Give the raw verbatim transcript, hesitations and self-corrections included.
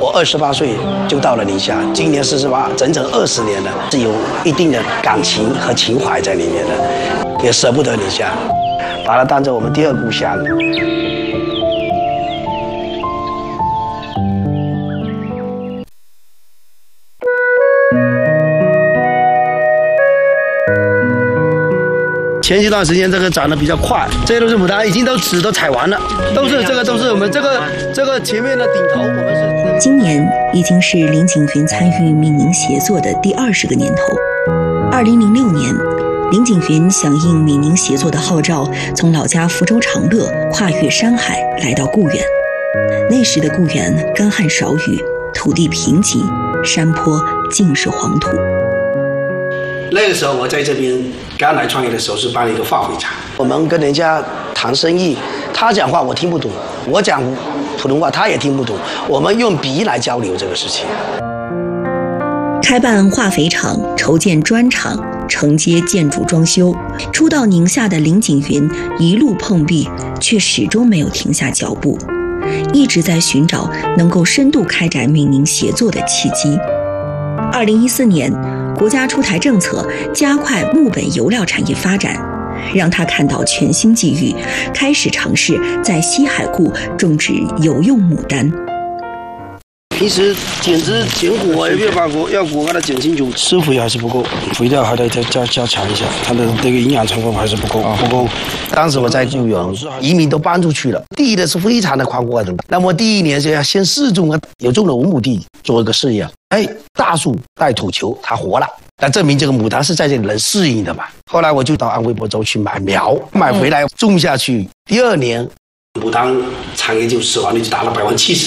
我二十八岁就到了宁夏，今年四十八，整整二十年了，是有一定的感情和情怀在里面的，也舍不得宁夏，把它当成我们第二故乡。前一段时间这个长得比较快，这些都是牡丹，已经都籽都采完了，都是这个都是我们这个这个前面的顶头，我们是。 今年已经是林景云参与闽宁协作的第二十个年头。二零零六年，林景云响应闽宁协作的号召，从老家福州长乐跨越山海来到固原。那时的固原干旱少雨，土地贫瘠，山坡尽是黄土。 那个时候我在这边刚来创业的时候是办了一个化肥厂，我们跟人家谈生意，他讲话我听不懂，我讲普通话他也听不懂，我们用笔来交流这个事情。 开办化肥厂，筹建砖厂，承接建筑装修。初到宁夏的林景云一路碰壁，却始终没有停下脚步，一直在寻找能够深度开展闽宁协作的契机。二零一四年，国家出台政策，加快木本油料产业发展，让他看到全新机遇，开始尝试在西海固种植有用牡丹。 平时剪枝剪果要把果要果把它剪清楚，施肥还是不够，肥料还得再加加强一下，它的这个营养成分还是不够不够。当时我在救援，移民都搬出去了，地的是非常的宽阔的。那么第一年就要先试种啊，有种了五亩地做一个试验，哎，大树带土球它活了，那证明这个牡丹是在这里能适应的嘛。后来我就到安徽亳州去买苗，买回来种下去，第二年牡丹产业就死亡率就达到百分之七十。